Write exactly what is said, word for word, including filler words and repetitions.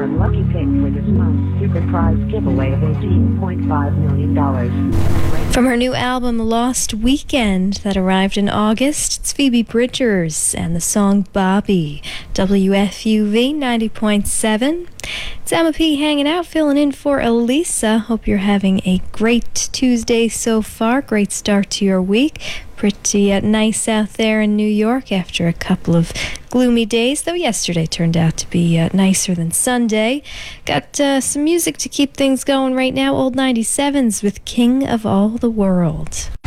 lucky pick for this month's super prize giveaway of eighteen point five million dollars. From her new album Lost Weekend that arrived in August, it's Phoebe Bridgers and the song Bobby. W F U V ninety point seven. It's Emma P hanging out, filling in for Elisa. Hope you're having a great Tuesday so far. Great start to your week. Pretty uh, nice out there in New York after a couple of gloomy days, though yesterday turned out to be uh, nicer than Sunday. Got uh, some music to keep things going right now. Old ninety-sevens with King of All the World.